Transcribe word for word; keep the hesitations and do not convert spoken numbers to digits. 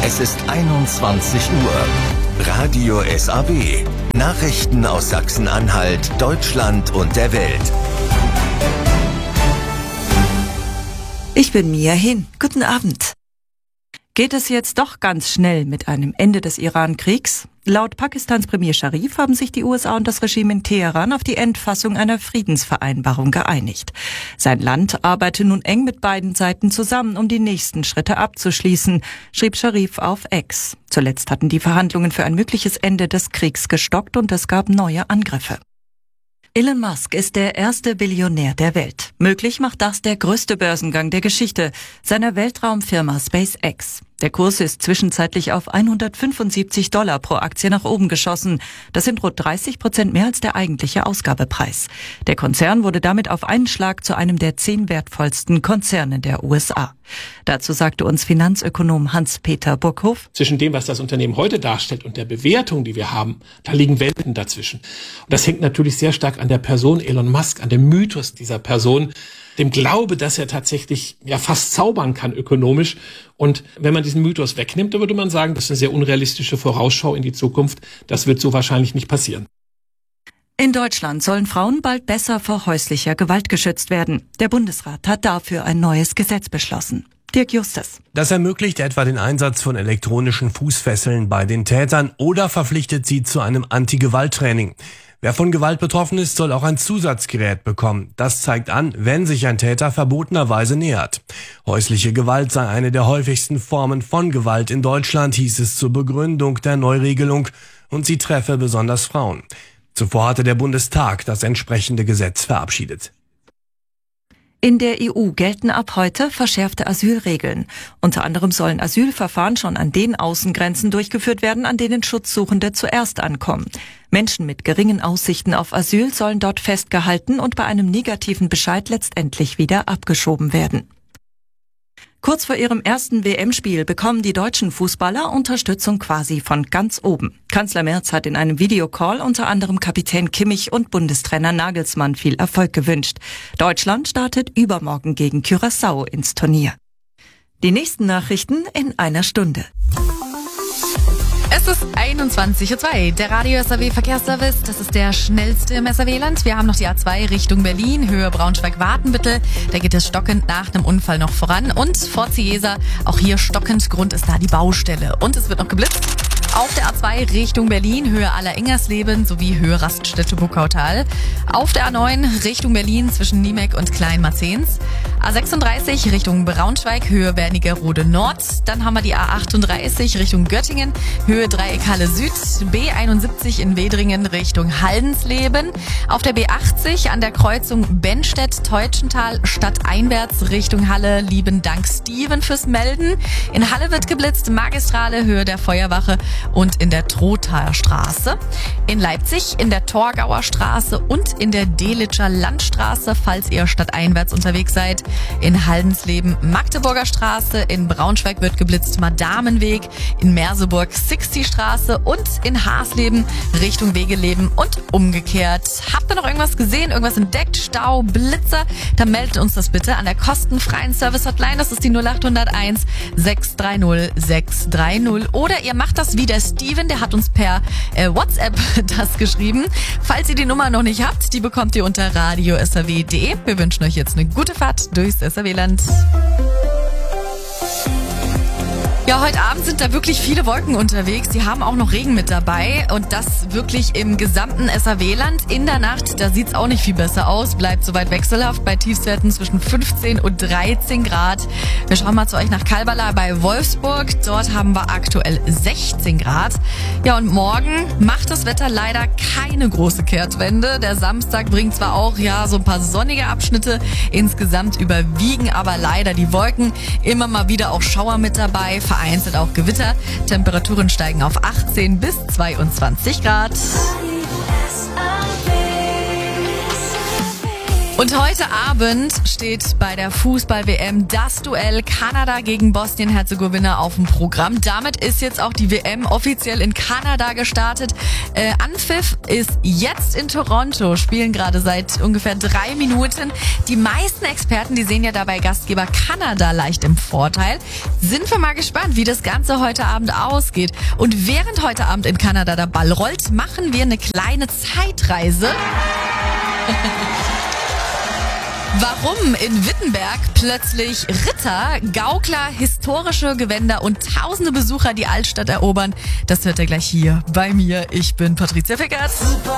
Es ist einundzwanzig Uhr. Radio S A W. Nachrichten aus Sachsen-Anhalt, Deutschland und der Welt. Ich bin Mia Hin. Guten Abend. Geht es jetzt doch ganz schnell mit einem Ende des Iran-Kriegs? Laut Pakistans Premier Sharif haben sich die U S A und das Regime in Teheran auf die Endfassung einer Friedensvereinbarung geeinigt. Sein Land arbeite nun eng mit beiden Seiten zusammen, um die nächsten Schritte abzuschließen, schrieb Sharif auf X. Zuletzt hatten die Verhandlungen für ein mögliches Ende des Kriegs gestockt und es gab neue Angriffe. Elon Musk ist der erste Billionär der Welt. Möglich macht das der größte Börsengang der Geschichte seiner Weltraumfirma SpaceX. Der Kurs ist zwischenzeitlich auf hundertfünfundsiebzig Dollar pro Aktie nach oben geschossen. Das sind rund dreißig Prozent mehr als der eigentliche Ausgabepreis. Der Konzern wurde damit auf einen Schlag zu einem der zehn wertvollsten Konzerne der U S A. Dazu sagte uns Finanzökonom Hans-Peter Burkhoff: Zwischen dem, was das Unternehmen heute darstellt und der Bewertung, die wir haben, da liegen Welten dazwischen. Und das hängt natürlich sehr stark an der Person Elon Musk, an dem Mythos dieser Person, dem Glaube, dass er tatsächlich ja fast zaubern kann ökonomisch. Und wenn man diesen Mythos wegnimmt, dann würde man sagen, das ist eine sehr unrealistische Vorausschau in die Zukunft. Das wird so wahrscheinlich nicht passieren. In Deutschland sollen Frauen bald besser vor häuslicher Gewalt geschützt werden. Der Bundesrat hat dafür ein neues Gesetz beschlossen. Dirk Justus. Das ermöglicht etwa den Einsatz von elektronischen Fußfesseln bei den Tätern oder verpflichtet sie zu einem Anti-Gewalt-Training. Wer von Gewalt betroffen ist, soll auch ein Zusatzgerät bekommen. Das zeigt an, wenn sich ein Täter verbotenerweise nähert. Häusliche Gewalt sei eine der häufigsten Formen von Gewalt in Deutschland, hieß es zur Begründung der Neuregelung, und sie treffe besonders Frauen. Zuvor hatte der Bundestag das entsprechende Gesetz verabschiedet. In der E U gelten ab heute verschärfte Asylregeln. Unter anderem sollen Asylverfahren schon an den Außengrenzen durchgeführt werden, an denen Schutzsuchende zuerst ankommen. Menschen mit geringen Aussichten auf Asyl sollen dort festgehalten und bei einem negativen Bescheid letztendlich wieder abgeschoben werden. Kurz vor ihrem ersten W M-Spiel bekommen die deutschen Fußballer Unterstützung quasi von ganz oben. Kanzler Merz hat in einem Videocall unter anderem Kapitän Kimmich und Bundestrainer Nagelsmann viel Erfolg gewünscht. Deutschland startet übermorgen gegen Curaçao ins Turnier. Die nächsten Nachrichten in einer Stunde. Es ist einundzwanzig Uhr zwei, der Radio S A W Verkehrsservice, das ist der schnellste im S A W-Land. Wir haben noch die A zwei Richtung Berlin, Höhe Braunschweig-Wartenbüttel. Da geht es stockend nach einem Unfall noch voran. Und vor Ziesa, auch hier stockend, Grund ist da die Baustelle. Und es wird noch geblitzt. Auf der A zwei Richtung Berlin, Höhe Aller-Ingersleben sowie Höhe Raststätte-Buckautal. Auf der A neun Richtung Berlin zwischen Niemek und Kleinmarzens. A sechsunddreißig Richtung Braunschweig, Höhe Wernigerode Nord. Dann haben wir die A achtunddreißig Richtung Göttingen, Höhe Dreieckhalle Süd. B einundsiebzig in Wedringen Richtung Haldensleben. Auf der B achtzig an der Kreuzung Benstedt-Teutschental stadteinwärts Richtung Halle. Lieben Dank Steven fürs Melden. In Halle wird geblitzt, Magistrale, Höhe der Feuerwache und in der Trothaer Straße. In Leipzig in der Torgauer Straße und in der Delitscher Landstraße, falls ihr stadteinwärts unterwegs seid. In Haldensleben Magdeburger Straße, in Braunschweig wird geblitzt Madamenweg, in Merseburg Sixty Straße und in Hasleben Richtung Wegeleben und umgekehrt. Habt ihr noch irgendwas gesehen, irgendwas entdeckt? Stau, Blitzer? Dann meldet uns das bitte an der kostenfreien Service-Hotline. Das ist die null acht null eins sechs drei null sechs drei null. Oder ihr macht das wie der Steven, der hat uns per äh, WhatsApp das geschrieben. Falls ihr die Nummer noch nicht habt, die bekommt ihr unter radio s a w punkt d e. Wir wünschen euch jetzt eine gute Fahrt durchs S A W-Land. Ja, heute Abend sind da wirklich viele Wolken unterwegs. Sie haben auch noch Regen mit dabei und das wirklich im gesamten S A W-Land. In der Nacht, da sieht's auch nicht viel besser aus. Bleibt soweit wechselhaft bei Tiefstwerten zwischen fünfzehn und dreizehn Grad. Wir schauen mal zu euch nach Kalbala bei Wolfsburg. Dort haben wir aktuell sechzehn Grad. Ja, und morgen macht das Wetter leider keine große Kehrtwende. Der Samstag bringt zwar auch ja so ein paar sonnige Abschnitte. Insgesamt überwiegen aber leider die Wolken. Immer mal wieder auch Schauer mit dabei. Vereinzelt auch Gewitter. Temperaturen steigen auf achtzehn bis zweiundzwanzig Grad. Und heute Abend steht bei der Fußball-W M das Duell Kanada gegen Bosnien-Herzegowina auf dem Programm. Damit ist jetzt auch die W M offiziell in Kanada gestartet. Äh, Anpfiff ist jetzt in Toronto, spielen gerade seit ungefähr drei Minuten. Die meisten Experten, die sehen ja dabei Gastgeber Kanada leicht im Vorteil. Sind wir mal gespannt, wie das Ganze heute Abend ausgeht. Und während heute Abend in Kanada der Ball rollt, machen wir eine kleine Zeitreise. Warum in Wittenberg plötzlich Ritter, Gaukler, historische Gewänder und tausende Besucher die Altstadt erobern, das hört ihr gleich hier bei mir. Ich bin Patricia Fickert.